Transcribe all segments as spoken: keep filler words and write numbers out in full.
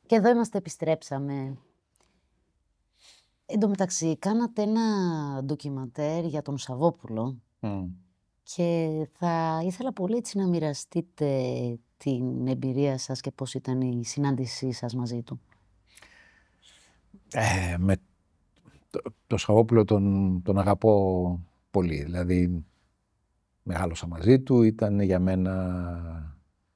Και εδώ είμαστε, επιστρέψαμε. Εν τω μεταξύ, κάνατε ένα ντοκιμαντέρ για τον Σαββόπουλο Mm. και θα ήθελα πολύ έτσι να μοιραστείτε την εμπειρία σας και πώς ήταν η συνάντησή σας μαζί του. Ε, με το, το Σαββόπουλο τον, τον αγαπώ πολύ. Δηλαδή, μεγάλωσα μαζί του, ήταν για μένα...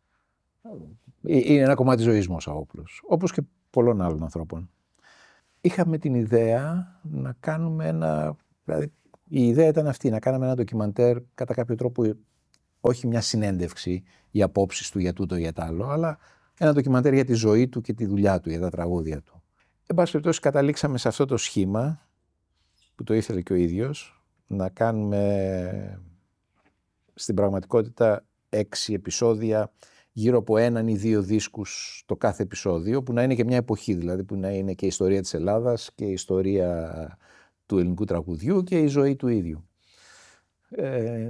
Είναι ένα κομμάτι της ζωής μου ο Σαββόπουλος, όπως και πολλών άλλων ανθρώπων. Είχαμε την ιδέα να κάνουμε ένα... Δηλαδή, η ιδέα ήταν αυτή, να κάνουμε ένα ντοκιμαντέρ κατά κάποιο τρόπο, όχι μια συνέντευξη ή απόψεις του για τούτο ή για τ' άλλο, αλλά ένα ντοκιμαντέρ για τη ζωή του και τη δουλειά του, για τα τραγούδια του. Εν πάση περιπτώσει, καταλήξαμε σε αυτό το σχήμα που το ήθελε και ο ίδιος, να κάνουμε στην πραγματικότητα έξι επεισόδια γύρω από έναν ή δύο δίσκους το κάθε επεισόδιο, που να είναι και μια εποχή, δηλαδή που να είναι και η ιστορία της Ελλάδας και η ιστορία του ελληνικού τραγουδιού και η ζωή του ίδιου. Ε,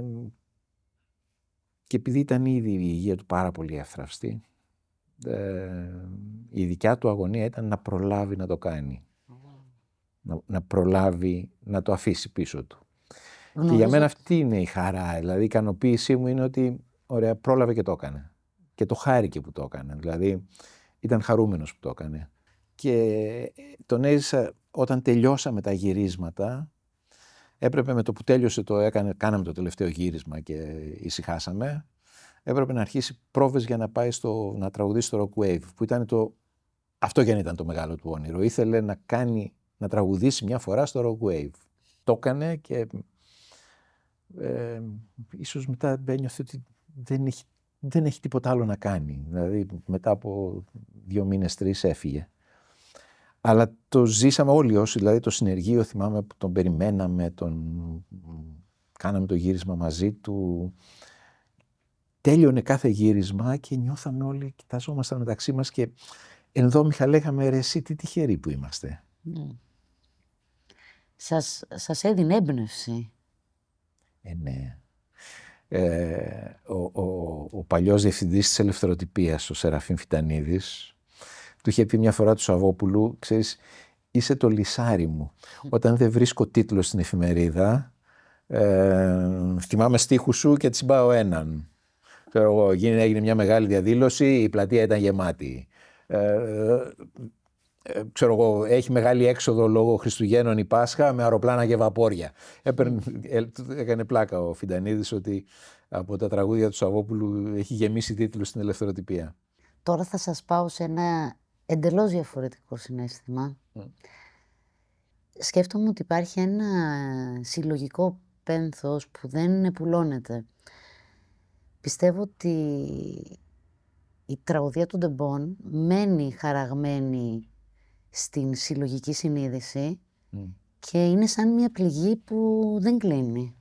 και επειδή ήταν ήδη η υγεία του πάρα πολύ εύθραυστη, ε, η δικιά του αγωνία ήταν να προλάβει να το κάνει. Mm. Να, να προλάβει να το αφήσει πίσω του. Γνωρίζω. Και για μένα αυτή είναι η χαρά, δηλαδή η ικανοποίησή μου είναι ότι ωραία, πρόλαβε και το έκανε. Και το χάρηκε που το έκανε, δηλαδή ήταν χαρούμενος που το έκανε. Και τον έζησα όταν τελειώσαμε τα γυρίσματα, έπρεπε με το που τέλειωσε το έκανε, κάναμε το τελευταίο γύρισμα και ησυχάσαμε, έπρεπε να αρχίσει πρόβες για να πάει στο, να τραγουδήσει στο Rock Wave, που ήταν το, αυτό και αν ήταν το μεγάλο του όνειρο, ήθελε να κάνει, να τραγουδήσει μια φορά στο Rock Wave. Το έκανε και ε, ίσως μετά ένιωθε ότι δεν έχει, δεν έχει τίποτα άλλο να κάνει. Δηλαδή μετά από δύο μήνες, τρεις έφυγε. Αλλά το ζήσαμε όλοι όσοι, δηλαδή το συνεργείο θυμάμαι που τον περιμέναμε, τον κάναμε το γύρισμα μαζί του. Τέλειωνε κάθε γύρισμα και νιώθαμε όλοι, κοιτάζομασταν μεταξύ μας και ενδόμηχα λέγαμε ρε εσύ τι τυχεροί που είμαστε. Mm. Σας, σας έδινε έμπνευση. Ε, ναι. Ε, ο, ο, ο παλιός διευθυντής της ελευθεροτυπίας, ο Σεραφείμ Φιτανίδης, του είχε πει μια φορά του Σαββόπουλου, ξέρεις, είσαι το λυσάρι μου. Mm. Όταν δεν βρίσκω τίτλο στην εφημερίδα, ε, θυμάμαι στίχους σου και τσιμπάω έναν. Ξέρω εγώ, έγινε μια μεγάλη διαδήλωση, η πλατεία ήταν γεμάτη. Ε, ε, ξέρω εγώ, έχει μεγάλη έξοδο λόγω Χριστουγέννων η Πάσχα με αεροπλάνα και βαπόρια. Έπαιρνε, έκανε πλάκα ο Φιντανίδης ότι από τα τραγούδια του Σαββόπουλου έχει γεμίσει τίτλους στην ελευθεροτυπία. Τώρα θα σας πάω σε ένα εντελώς διαφορετικό συναίσθημα. Mm. Σκέφτομαι ότι υπάρχει ένα συλλογικό πένθος που δεν επουλώνεται. Πιστεύω ότι η τραγωδία του Ντεμπόν μένει χαραγμένη στην συλλογική συνείδηση mm. και είναι σαν μια πληγή που δεν κλείνει.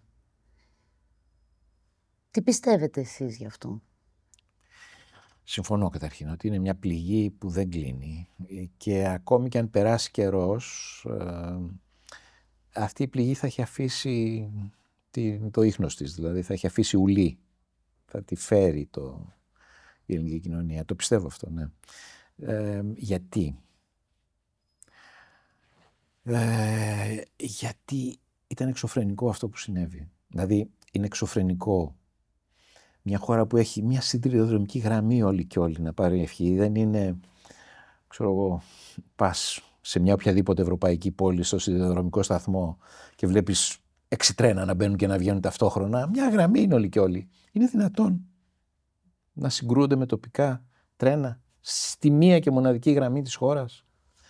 Τι πιστεύετε εσείς γι' αυτό? Συμφωνώ καταρχήν ότι είναι μια πληγή που δεν κλείνει και ακόμη και αν περάσει καιρός, ε, αυτή η πληγή θα έχει αφήσει το ίχνος της, δηλαδή θα έχει αφήσει ουλή, θα τη φέρει το, η ελληνική κοινωνία. Το πιστεύω αυτό, ναι. Ε, γιατί? Ε, γιατί ήταν εξωφρενικό αυτό που συνέβη. Δηλαδή είναι εξωφρενικό μια χώρα που έχει μια σιδηροδρομική γραμμή όλη και όλη να πάρει ευχή. Δεν είναι, ξέρω εγώ, πας σε μια οποιαδήποτε ευρωπαϊκή πόλη στο σιδηροδρομικό σταθμό και βλέπεις έξι τρένα να μπαίνουν και να βγαίνουν ταυτόχρονα. Μια γραμμή είναι όλη και όλη. Είναι δυνατόν να συγκρούονται με τοπικά τρένα στη μία και μοναδική γραμμή της χώρας?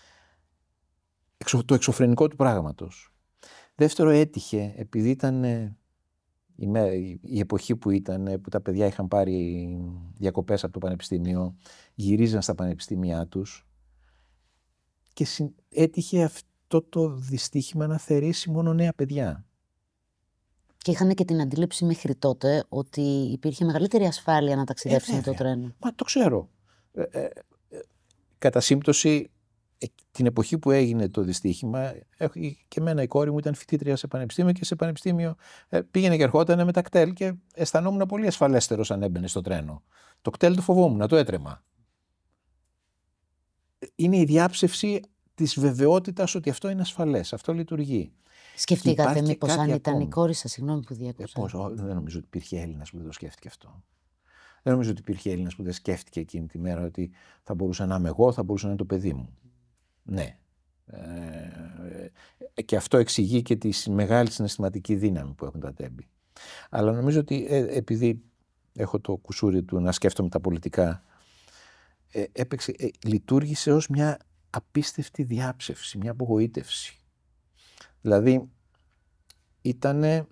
Το εξωφρενικό του πράγματος. Δεύτερο, έτυχε, επειδή ήταν η, η εποχή που ήταν, που τα παιδιά είχαν πάρει διακοπές από το πανεπιστήμιο, γυρίζαν στα πανεπιστήμια τους και έτυχε αυτό το δυστύχημα να θερήσει μόνο νέα παιδιά. Και είχαν και την αντίληψη μέχρι τότε ότι υπήρχε μεγαλύτερη ασφάλεια να ταξιδέψουν ε, το τρένο. Μα το ξέρω. Ε, ε, ε, κατά σύμπτωση, την εποχή που έγινε το δυστύχημα, και εμένα η κόρη μου ήταν φοιτήτρια σε πανεπιστήμιο και σε πανεπιστήμιο πήγαινε και ερχόταν με τα κτέλ και αισθανόμουν πολύ ασφαλέστερος αν έμπαινε στο τρένο. Το κτέλ το φοβόμουν, το έτρεμα. είναι η διάψευση της βεβαιότητας ότι αυτό είναι ασφαλές, αυτό λιτουργεί. Σκεφτήκατε μήπως αν ήταν ακόμη. η κόρη σας, συγγνώμη που Ε, διέκοψα. πώς, ό, δεν νομίζω ότι υπήρχε Έλληνας που δεν το σκέφτηκε αυτό. Δεν νομίζω ότι υπήρχε Έλληνας που δεν σκέφτηκε εκείνη τη μέρα ότι θα μπορούσα να είμαι εγώ, θα μπορούσε να είναι το παιδί μου. Ναι. Ε, και αυτό εξηγεί και τη μεγάλη συναισθηματική δύναμη που έχουν τα τέμπη. Αλλά νομίζω ότι ε, επειδή έχω το κουσούρι του να σκέφτομαι τα πολιτικά, ε, έπαιξε, ε, λειτουργήσε ως μια απίστευτη διάψευση, μια απογοήτευση. Δηλαδή ήτανε,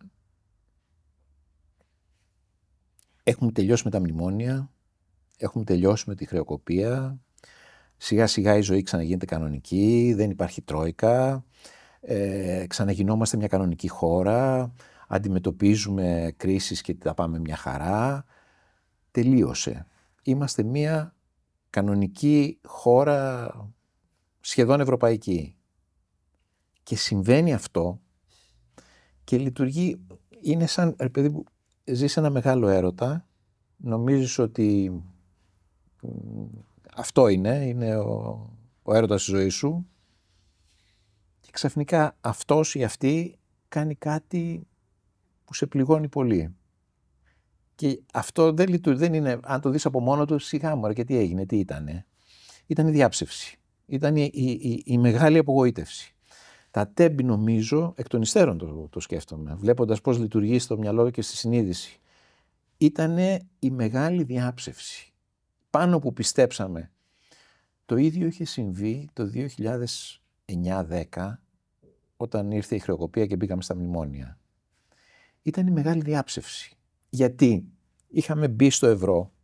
έχουμε τελειώσει με τα μνημόνια, έχουμε τελειώσει με τη χρεοκοπία, σιγά σιγά η ζωή ξαναγίνεται κανονική, δεν υπάρχει τρόικα, ε, ξαναγινόμαστε μια κανονική χώρα, αντιμετωπίζουμε κρίσεις και τα πάμε μια χαρά. Τελείωσε. Είμαστε μια κανονική χώρα σχεδόν ευρωπαϊκή. Και συμβαίνει αυτό και λειτουργεί, είναι σαν, ρε παιδί μου, ζεις ένα μεγάλο έρωτα, νομίζεις ότι αυτό είναι, είναι ο, ο έρωτας της ζωής σου και ξαφνικά αυτός ή αυτή κάνει κάτι που σε πληγώνει πολύ. Και αυτό δεν λειτουργεί, δεν είναι, αν το δεις από μόνο του, σιγά μωρέ, και τι έγινε, τι ήτανε. Ήταν η διάψευση, ήταν η, η, η, η μεγάλη απογοήτευση. Τα τέμπη νομίζω, εκ των υστέρων το, το σκέφτομαι, βλέποντας πώς λειτουργεί στο μυαλό και στη συνείδηση, ήτανε η μεγάλη διάψευση. Πάνω που πιστέψαμε. Το ίδιο είχε συμβεί το δύο χιλιάδες εννιά δέκα, όταν ήρθε η χρεοκοπία και μπήκαμε στα μνημόνια. Ήταν η μεγάλη διάψευση. Γιατί είχαμε μπει στο ευρώ,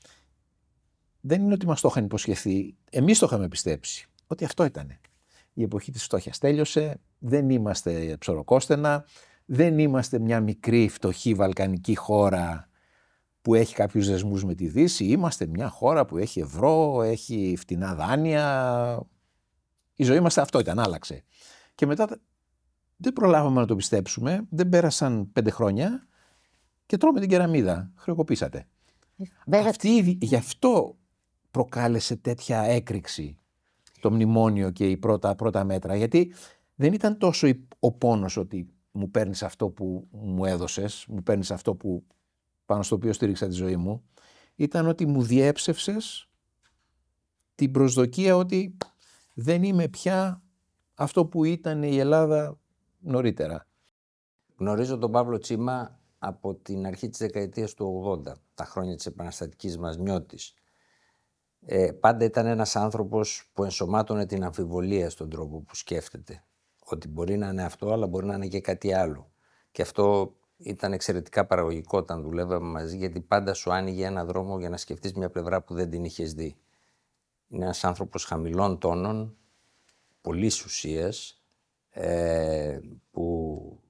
δεν είναι ότι μας το είχαν υποσχεθεί, εμείς το είχαμε πιστέψει, ότι αυτό ήτανε. Η εποχή της φτώχειας τέλειωσε, δεν είμαστε ψωροκόστενα, δεν είμαστε μια μικρή φτωχή βαλκανική χώρα που έχει κάποιους δεσμούς με τη Δύση, είμαστε μια χώρα που έχει ευρώ, έχει φτηνά δάνεια, η ζωή μας αυτό ήταν, άλλαξε. Και μετά δεν προλάβαμε να το πιστέψουμε, δεν πέρασαν πέντε χρόνια και τρώμε την κεραμίδα, χρεοκοπήσατε. Αυτή, γι' αυτό προκάλεσε τέτοια έκρηξη το μνημόνιο και οι πρώτα, πρώτα μέτρα, γιατί δεν ήταν τόσο ο πόνος ότι μου παίρνεις αυτό που μου έδωσες, μου παίρνεις αυτό που, πάνω στο οποίο στήριξα τη ζωή μου, ήταν ότι μου διέψευσες την προσδοκία ότι δεν είμαι πια αυτό που ήταν η Ελλάδα νωρίτερα. Γνωρίζω τον Παύλο Τσίμα από την αρχή της δεκαετίας του ογδόντα, τα χρόνια της επαναστατικής μας νιώτης. Ε, πάντα ήταν ένας άνθρωπος που ενσωμάτωνε την αμφιβολία στον τρόπο που σκέφτεται. Ότι μπορεί να είναι αυτό, αλλά μπορεί να είναι και κάτι άλλο. Και αυτό ήταν εξαιρετικά παραγωγικό όταν δουλεύαμε μαζί, γιατί πάντα σου άνοιγε ένα δρόμο για να σκεφτείς μια πλευρά που δεν την είχες δει. Είναι ένας άνθρωπος χαμηλών τόνων, πολλής ουσίας, ε, που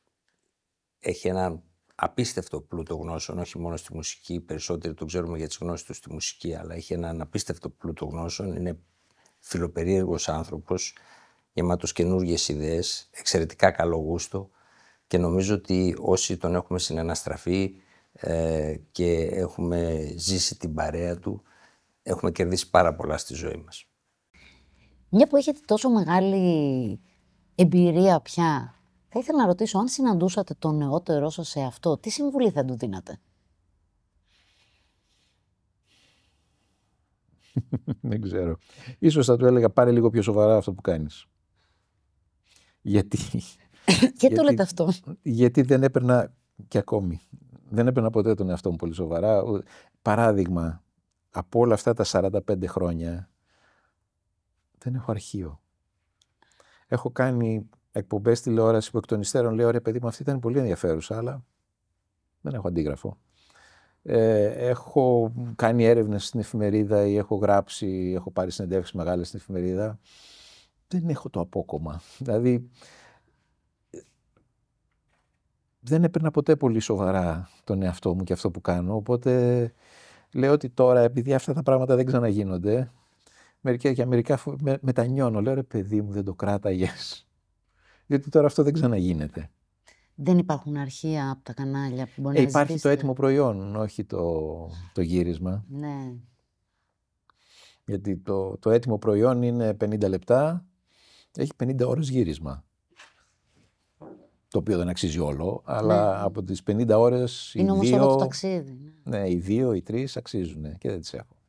έχει ένα απίστευτο πλούτο γνώσεων, όχι μόνο στη μουσική, περισσότεροι το ξέρουμε για τις γνώσεις του στη μουσική, αλλά έχει έναν απίστευτο πλούτο γνώσεων, είναι φιλοπερίεργος άνθρωπος, γεμάτος καινούργιες ιδέες, εξαιρετικά καλό γούστο και νομίζω ότι όσοι τον έχουμε συναναστραφεί ε, και έχουμε ζήσει την παρέα του, έχουμε κερδίσει πάρα πολλά στη ζωή μας. Μια που έχετε τόσο μεγάλη εμπειρία πια, θα ήθελα να ρωτήσω, αν συναντούσατε τον νεότερό σας σε αυτό, τι συμβουλή θα του δίνατε? Δεν ξέρω. Ίσως θα του έλεγα πάρε λίγο πιο σοβαρά αυτό που κάνεις. Γιατί... Και το λέτε αυτό. Γιατί δεν έπαιρνα και ακόμη. Δεν έπαιρνα ποτέ τον εαυτό μου πολύ σοβαρά. Παράδειγμα, από όλα αυτά τα σαράντα πέντε χρόνια δεν έχω αρχείο. Έχω κάνει εκπομπές τηλεόραση που εκ των υστέρων λέω ρε παιδί μου αυτή ήταν πολύ ενδιαφέρουσα, αλλά δεν έχω αντίγραφο. Ε, έχω κάνει έρευνες στην εφημερίδα ή έχω γράψει, έχω πάρει συνεντεύξεις μεγάλες στην εφημερίδα. Δεν έχω το απόκομμα. Δηλαδή δεν έπαιρνα ποτέ πολύ σοβαρά τον εαυτό μου και αυτό που κάνω, οπότε λέω ότι τώρα επειδή αυτά τα πράγματα δεν ξαναγίνονται, μερικά, για μερικά με, μετανιώνω, λέω ρε παιδί μου δεν το κράταγες. Γιατί τώρα αυτό δεν ξαναγίνεται. Δεν υπάρχουν αρχεία από τα κανάλια που μπορεί ε, να υπάρχει ζητήσετε? το έτοιμο προϊόν, όχι το, το γύρισμα. Ναι. Γιατί το, το έτοιμο προϊόν είναι πενήντα λεπτά, έχει πενήντα ώρες γύρισμα. Το οποίο δεν αξίζει όλο, αλλά Ναι. από τις πενήντα ώρες Είναι οι όμως δύο, όλο το ταξίδι. Ναι. ναι, οι δύο, οι τρεις αξίζουν και δεν τις έχω.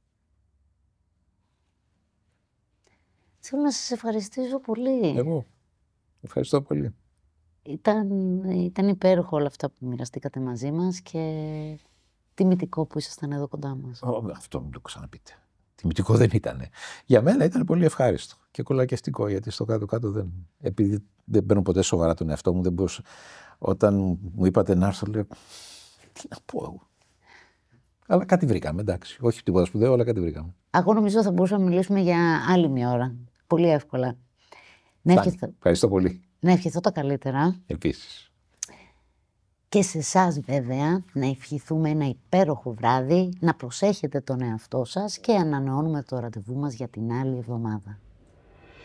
Θέλω να σας ευχαριστήσω πολύ. Εγώ. Ευχαριστώ πολύ. Ήταν, ήταν υπέροχο όλα αυτά που μοιραστήκατε μαζί μας και τιμητικό που ήσασταν εδώ κοντά μας. Ω, αυτό μην το ξαναπείτε. Τιμητικό δεν ήταν. Για μένα ήταν πολύ ευχάριστο και κολακευτικό, γιατί στο κάτω-κάτω δεν. Επειδή δεν παίρνω ποτέ σοβαρά τον εαυτό μου, δεν μπορούσα. Όταν μου είπατε να έρθω, λέω. Τι να πω εγώ. Αλλά κάτι βρήκαμε, εντάξει. Όχι τίποτα σπουδαίο, αλλά κάτι βρήκαμε. Εγώ νομίζω θα μπορούσαμε να μιλήσουμε για άλλη μια ώρα. Πολύ εύκολα. Να ευχηθώ, Ευχαριστώ πολύ. να ευχηθώ τα καλύτερα. Επίσης. Και σε εσάς βέβαια να ευχηθούμε ένα υπέροχο βράδυ, να προσέχετε τον εαυτό σας και ανανεώνουμε το ραντεβού μας για την άλλη εβδομάδα.